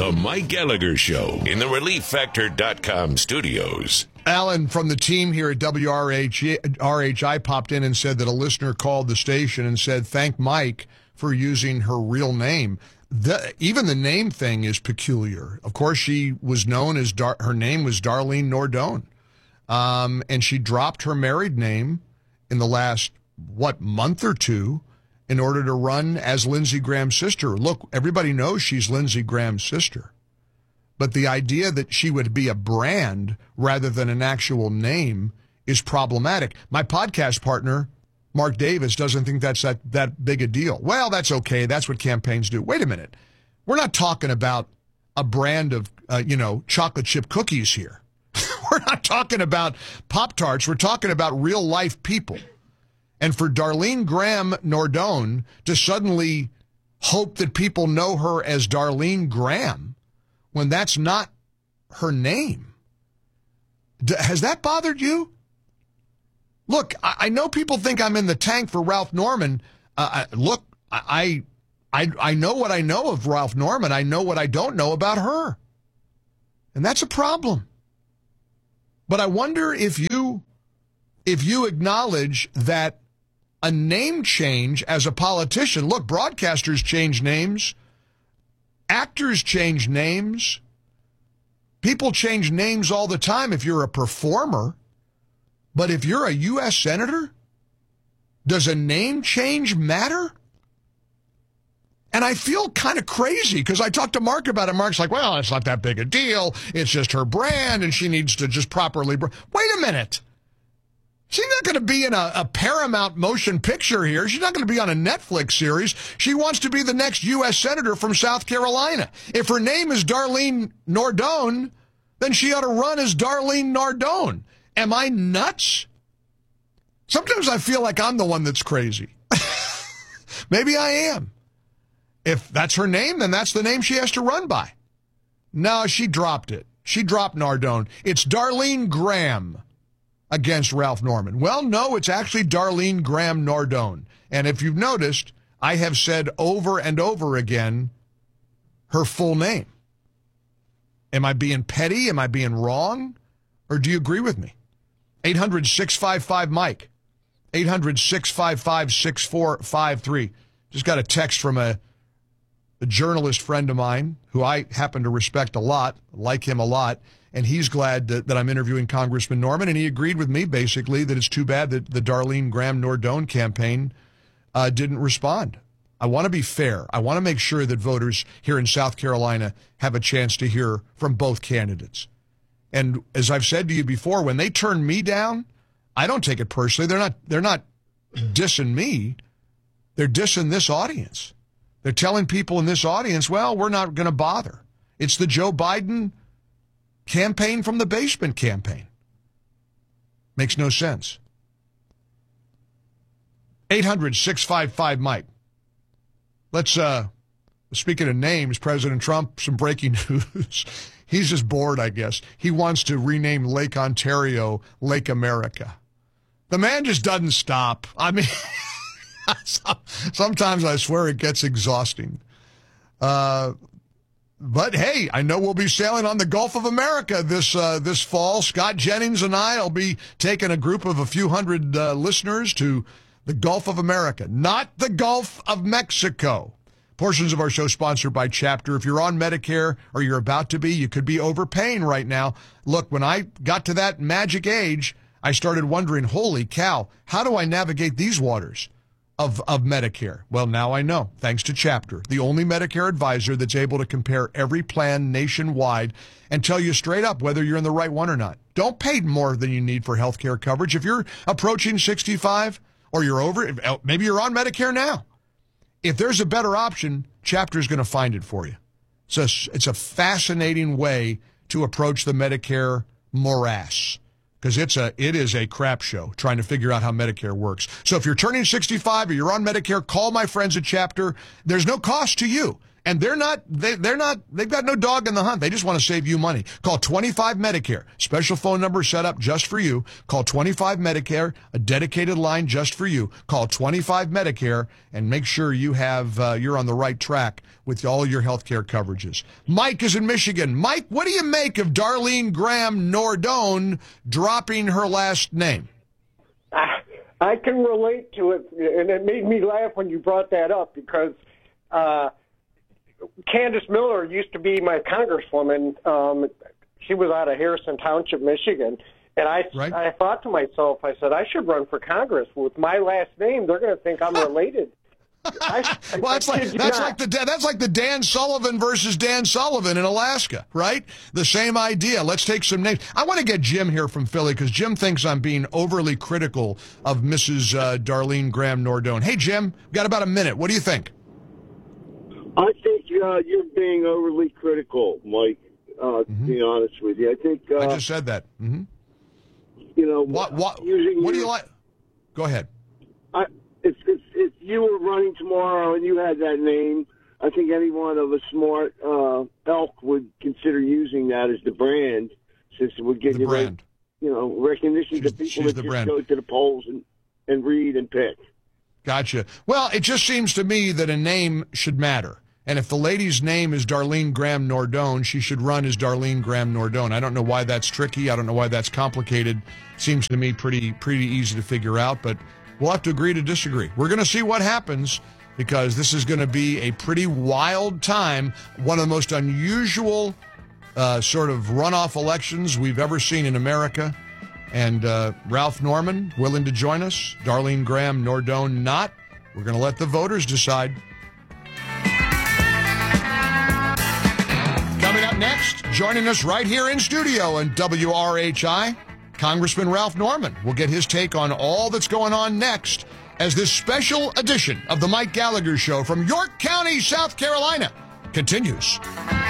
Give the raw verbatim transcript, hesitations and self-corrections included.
The Mike Gallagher Show in the relief factor dot com studios. Alan from the team here at W R H, R H I popped in and said that a listener called the station and said, thank Mike for using her real name. The, even the name thing is peculiar. Of course, she was known as, Dar- her name was Darlene Nordone. Um, and she dropped her married name in the last, what, month or two in order to run as Lindsey Graham's sister. Look, everybody knows she's Lindsey Graham's sister. But the idea that she would be a brand rather than an actual name is problematic. My podcast partner, Mark Davis, doesn't think that's that, that big a deal. Well, that's okay. That's what campaigns do. Wait a minute. We're not talking about a brand of, uh, you know, chocolate chip cookies here. We're not talking about Pop-Tarts. We're talking about real life people. And for Darlene Graham Nordone to suddenly hope that people know her as Darlene Graham when that's not her name, D- has that bothered you? Look, I, I know people think I'm in the tank for Ralph Norman. Uh, I, look, I, I, I know what I know of Ralph Norman. I know what I don't know about her. And that's a problem. But I wonder if you, if you acknowledge that a name change as a politician, look, broadcasters change names, actors change names, people change names all the time if you're a performer. But if you're a U S senator, does a name change matter? And I feel kind of crazy because I talked to Mark about it. Mark's like, well, it's not that big a deal. It's just her brand, and she needs to just properly... Br-. Wait a minute. She's not going to be in a, a Paramount motion picture here. She's not going to be on a Netflix series. She wants to be the next U S senator from South Carolina. If her name is Darlene Nordone, then she ought to run as Darlene Nordone. Am I nuts? Sometimes I feel like I'm the one that's crazy. Maybe I am. If that's her name, then that's the name she has to run by. No, she dropped it. She dropped Nardone. It's Darlene Graham against Ralph Norman. Well, no, it's actually Darlene Graham Nordone. And if you've noticed, I have said over and over again her full name. Am I being petty? Am I being wrong? Or do you agree with me? eight hundred, six five five, Mike. eight hundred, six five five, six four five three. Just got a text from a, a journalist friend of mine who I happen to respect a lot, like him a lot, and he's glad that, that I'm interviewing Congressman Norman, and he agreed with me, basically, that it's too bad that the Darlene Graham Nordone campaign uh, didn't respond. I want to be fair. I want to make sure that voters here in South Carolina have a chance to hear from both candidates. And as I've said to you before, when they turn me down, I don't take it personally. They're not, they're not dissing me. They're dissing this audience. They're telling people in this audience, well, we're not going to bother. It's the Joe Biden campaign from the basement campaign. Makes no sense. eight hundred, six five five, Mike. Let's, uh, speaking of names, President Trump, some breaking news. He's just bored, I guess. He wants to rename Lake Ontario Lake America. The man just doesn't stop. I mean, sometimes I swear it gets exhausting. Uh, but hey, I know we'll be sailing on the Gulf of America this uh, this fall. Scott Jennings and I will be taking a group of a few hundred uh, listeners to the Gulf of America, not the Gulf of Mexico. Portions of our show sponsored by Chapter. If you're on Medicare or you're about to be, you could be overpaying right now. Look, when I got to that magic age, I started wondering, holy cow, how do I navigate these waters of, of Medicare? Well, now I know, thanks to Chapter, the only Medicare advisor that's able to compare every plan nationwide and tell you straight up whether you're in the right one or not. Don't pay more than you need for health care coverage. If you're approaching sixty-five or you're over, maybe you're on Medicare now. If there's a better option, Chapter is going to find it for you. It's a, it's a fascinating way to approach the Medicare morass because it's a it is a crap show trying to figure out how Medicare works. So if you're turning sixty-five or you're on Medicare, call my friends at Chapter. There's no cost to you. And they're not, they, they're not, they've got no dog in the hunt. They just want to save you money. Call twenty-five Medicare. Special phone number set up just for you. Call twenty-five Medicare, a dedicated line just for you. Call twenty-five Medicare and make sure you have, uh, you're on the right track with all your health care coverages. Mike is in Michigan. Mike, what do you make of Darlene Graham Nordone dropping her last name? I, I can relate to it, and it made me laugh when you brought that up because, uh, Candace Miller used to be my congresswoman. Um, she was out of Harrison Township, Michigan. And I, right. I thought to myself, I said, I should run for Congress. With my last name, they're going to think I'm related. I, well, that's like that's like the that's like the Dan Sullivan versus Dan Sullivan in Alaska, right? The same idea. Let's take some names. I want to get Jim here from Philly because Jim thinks I'm being overly critical of Missus Uh, Darlene Graham Nordone. Hey, Jim, got about a minute. What do you think? I think uh, you're being overly critical, Mike, uh, mm-hmm. to be honest with you. I think... Uh, I just said that. Mm-hmm. You know... What, what, using what do your, you like? Go ahead. I, if, if, if you were running tomorrow and you had that name, I think anyone of a smart uh, elk would consider using that as the brand, since it would get the you, brand. you know, recognition She's, to people she's that the just brand. go to the polls and, and read and pick. Gotcha. Well, it just seems to me that a name should matter. And if the lady's name is Darlene Graham Nordone, she should run as Darlene Graham Nordone. I don't know why that's tricky. I don't know why that's complicated. Seems to me pretty pretty easy to figure out, but we'll have to agree to disagree. We're going to see what happens because this is going to be a pretty wild time, one of the most unusual uh, sort of runoff elections we've ever seen in America. And uh, Ralph Norman willing to join us, Darlene Graham Nordone not. We're going to let the voters decide. Coming up next, joining us right here in studio in W R H I, Congressman Ralph Norman. We'll get his take on all that's going on next as this special edition of the Mike Gallagher Show from York County, South Carolina continues.